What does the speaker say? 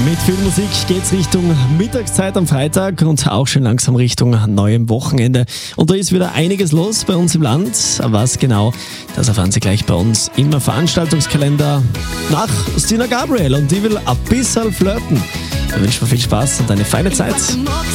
Mit viel Musik geht's Richtung Mittagszeit am Freitag und auch schon langsam Richtung neuem Wochenende. Und da ist wieder einiges los bei uns im Land. Was genau, das erfahren Sie gleich bei uns im Veranstaltungskalender nach Stina Gabriel. Und die will ein bisschen flirten. Wir wünschen viel Spaß und eine feine Zeit.